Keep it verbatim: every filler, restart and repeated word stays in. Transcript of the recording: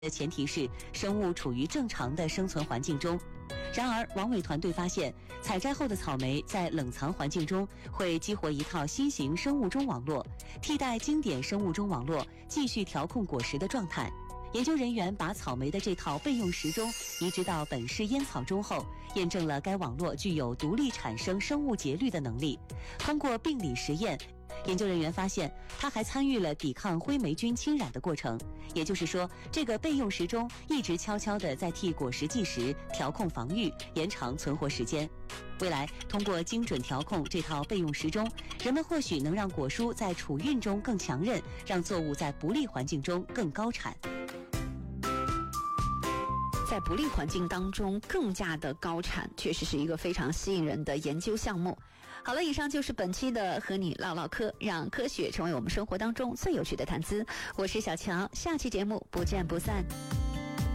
的前提是生物处于正常的生存环境中。然而，王伟团队发现，采摘后的草莓在冷藏环境中会激活一套新型生物钟网络，替代经典生物钟网络，继续调控果实的状态。研究人员把草莓的这套备用时钟移植到本市烟草中后，验证了该网络具有独立产生生物节律的能力。通过病理实验，研究人员发现，它还参与了抵抗灰霉菌侵染的过程。也就是说，这个备用时钟一直悄悄地在替果实计时、调控防御、延长存活时间。未来，通过精准调控这套备用时钟，人们或许能让果蔬在储运中更强韧，让作物在不利环境中更高产。 在不利环境当中更加的高产，确实是一个非常吸引人的研究项目。好了，以上就是本期的和你唠唠嗑，让科学成为我们生活当中最有趣的谈资。我是小乔，下期节目不见不散。